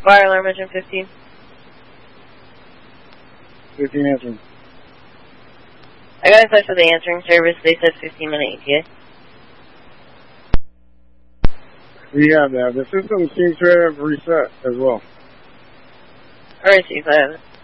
Fire alarm engine 15. 15 answering. I got in touch with the answering service. They said 15-minute ETA. We have that. The system seems to have reset as well. Alright, Chief, I have it.